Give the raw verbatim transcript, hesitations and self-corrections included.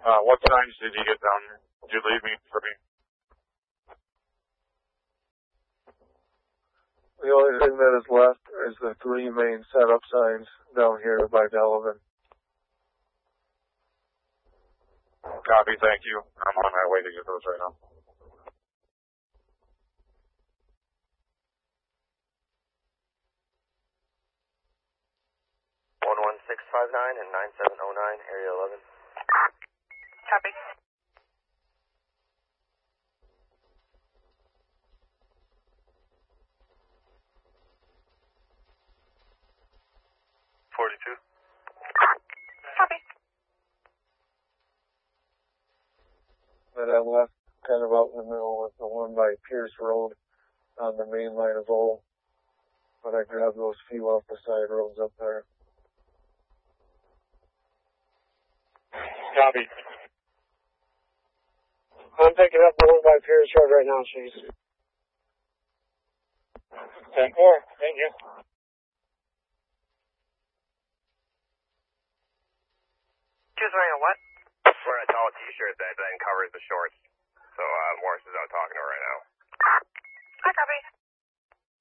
Uh, what times did you get down here? Did you leave me for me? The only thing that is left is the three main setup signs down here by Delavan. Copy, thank you. I'm on my way to get those right now. one one six five nine and nine seven oh nine, area eleven. Copy. forty-two. Copy. And I left kind of out in the middle with the one by Pierce Road on the main line of O. But I grabbed those few off the side roads up there. Copy. I'm picking up the one by Pierce Road right now, Chase. ten four, thank you. Just wearing a what? Wearing a tall t-shirt that then covers the shorts. So, uh, Morris is out talking to her right now. Hi, copy.